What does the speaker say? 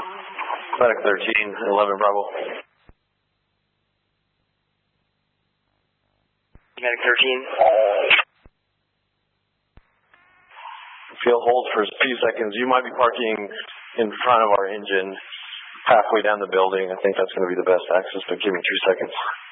Medic 13, 11 Bravo. Medic 13. If you'll hold for a few seconds, you might be parking in front of our engine halfway down the building. I think that's going to be the best access, but give me 2 seconds.